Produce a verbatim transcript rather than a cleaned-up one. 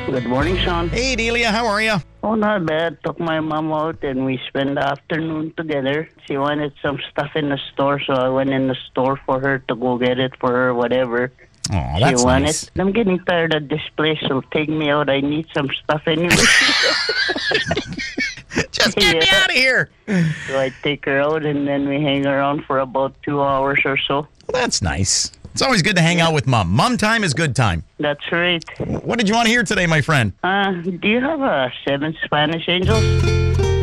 Good morning, Sean. Hey, Delia, how are you? Oh, not bad. Took my mom out and we spent the afternoon together. She wanted some stuff in the store, so I went in the store for her to go get it for her, whatever. Oh, She that's wanted. nice. I'm getting tired of this place, so take me out. I need some stuff anyway. Just get me Yeah. out of here. So I take her out and then we hang around for about two hours or so. Well, that's nice. It's always good to hang out with Mom. Mom time is good time. That's right. What did you want to hear today, my friend? Uh, do you have a seven Spanish angels?